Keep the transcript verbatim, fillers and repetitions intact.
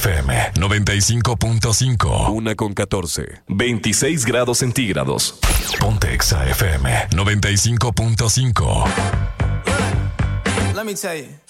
F M noventa y cinco punto cinco. Una con catorce. veintiséis grados centígrados. Ponte Exa F M noventa y cinco punto cinco. Let me tell you.